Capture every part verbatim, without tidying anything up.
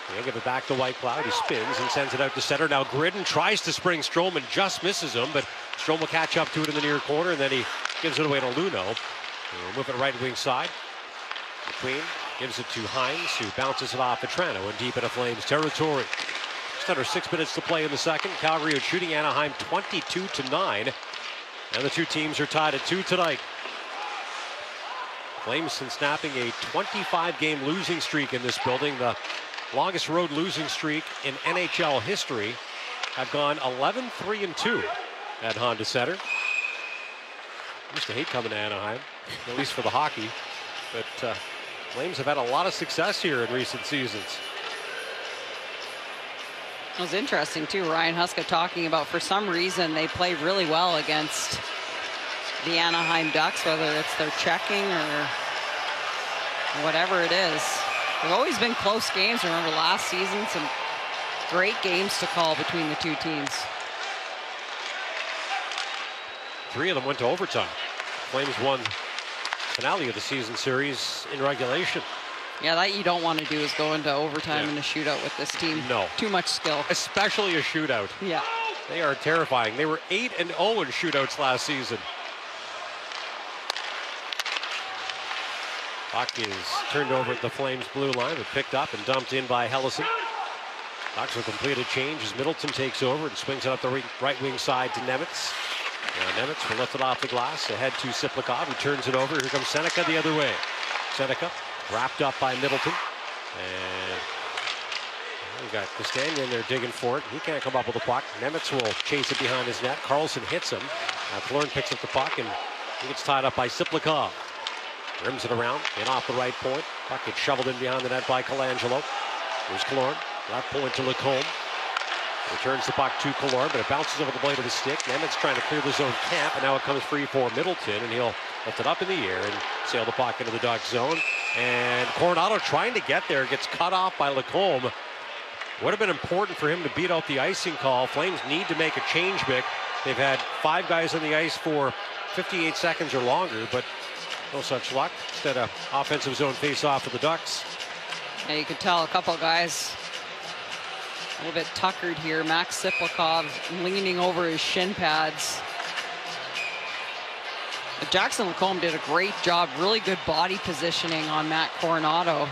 They give it back to Whitecloud. He spins and sends it out to center. Now Gridden tries to spring Stroman, just misses him, but Stroman will catch up to it in the near corner, and then he gives it away to Luno. He'll move it right wing side. McQueen gives it to Hines, who bounces it off Petrano and deep into Flames territory. Just under six minutes to play in the second. Calgary is shooting Anaheim twenty-two to nine, and the two teams are tied at two tonight. Flames since snapping a twenty-five game losing streak in this building, the longest road losing streak in N H L history, have gone eleven three and two at Honda Center. I used to hate coming to Anaheim, at least for the hockey, but uh, Flames have had a lot of success here in recent seasons. It was interesting too, Ryan Huska talking about for some reason they play really well against the Anaheim Ducks, whether it's their checking or whatever it is. They've always been close games. Remember last season, some great games to call between the two teams. Three of them went to overtime. Flames won finale of the season series in regulation. Yeah, that you don't want to do is go into overtime Yeah. in a shootout with this team. No. Too much skill. Especially a shootout. Yeah. They are terrifying. They were eight and oh in shootouts last season. Puck is turned over at the Flames blue line, but picked up and dumped in by Hellison. Ducks will complete a change as Middleton takes over and swings it up the right wing side to Nemitz. Now Nemitz will lift it off the glass, ahead to Siplikov, who turns it over. Here comes Seneca the other way. Seneca wrapped up by Middleton. And we got Castagna in there digging for it. He can't come up with the puck. Nemitz will chase it behind his net. Carlson hits him. Now Killorn picks up the puck, and he gets tied up by Siplikov. Rims it around, in off the right point. Puck gets shoveled in behind the net by Colangelo. Here's Killorn, left point to Lacombe. Returns the puck to Killorn, but it bounces over the blade of the stick. Nemitz trying to clear the zone camp, and now it comes free for Middleton, and he'll lift it up in the air and sail the puck into the Duck zone. And Coronado trying to get there, gets cut off by Lacombe. Would have been important for him to beat out the icing call. Flames need to make a change, Mick. They've had five guys on the ice for fifty-eight seconds or longer, but no such luck. Instead, of offensive zone face-off for the Ducks. Yeah, you could tell a couple guys a little bit tuckered here. Max Siplikov leaning over his shin pads. But Jackson Lacombe did a great job. Really good body positioning on Matt Coronado.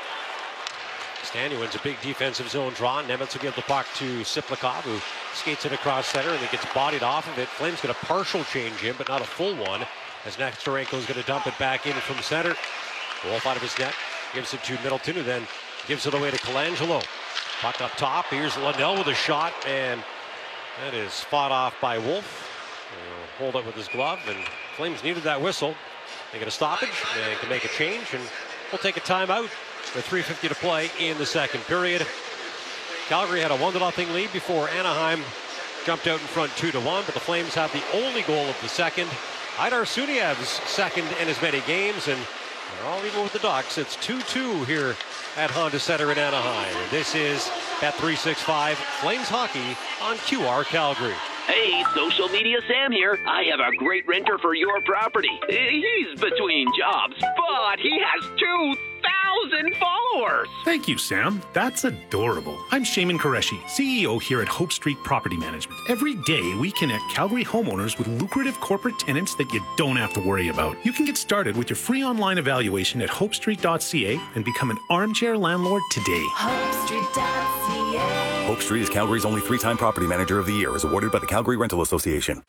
Stanley wins a big defensive zone draw. Nemitz will give the puck to Siplikov, who skates it across center and then gets bodied off of it. Flames get a partial change in, but not a full one, as Nesterenko is going to dump it back in from center. Wolf out of his net, gives it to Middleton, who then gives it away to Colangelo. Puck up top. Here's Lundell with a shot, and that is fought off by Wolf. He'll hold it with his glove, and Flames needed that whistle. They get a stoppage, and can make a change, and we'll take a timeout with three fifty to play in the second period. Calgary had a one to nothing lead before Anaheim jumped out in front two to one, but the Flames have the only goal of the second. Aidar Suniev's second in as many games, and they're all even with the Ducks. It's two two here at Honda Center in Anaheim. And this is Bet three sixty-five Flames Hockey on Q R Calgary. Hey, Social Media Sam here. I have a great renter for your property. He's between jobs, but he has two thousand followers. Thank you, Sam. That's adorable. I'm Shaman Qureshi, C E O here at Hope Street Property Management. Every day, we connect Calgary homeowners with lucrative corporate tenants that you don't have to worry about. You can get started with your free online evaluation at hope street dot c a and become an armchair landlord today. hope street dot c a. Hope Street is Calgary's only three-time Property Manager of the Year, as awarded by the Calgary Rental Association.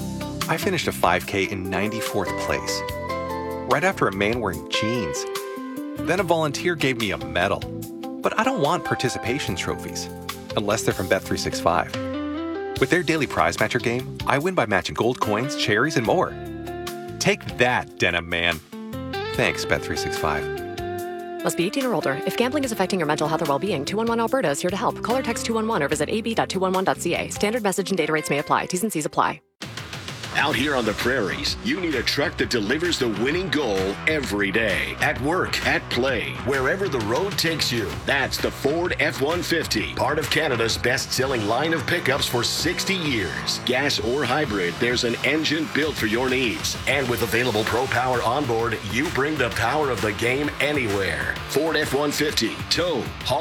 I finished a five K in ninety-fourth place, right after a man wearing jeans. Then a volunteer gave me a medal. But I don't want participation trophies, unless they're from Bet three sixty-five. With their daily prize matcher game, I win by matching gold coins, cherries, and more. Take that, Denim Man. Thanks, Bet three sixty-five. Must be eighteen or older. If gambling is affecting your mental health or well-being, two one one Alberta is here to help. Call or text two one one or visit a b dot two one one dot c a. Standard message and data rates may apply. T's and C's apply. Out here on the prairies, you need a truck that delivers the winning goal every day. At work, at play, wherever the road takes you. That's the Ford F one fifty, part of Canada's best-selling line of pickups for sixty years. Gas or hybrid, there's an engine built for your needs. And with available Pro Power onboard, you bring the power of the game anywhere. Ford F one fifty, tow, haul,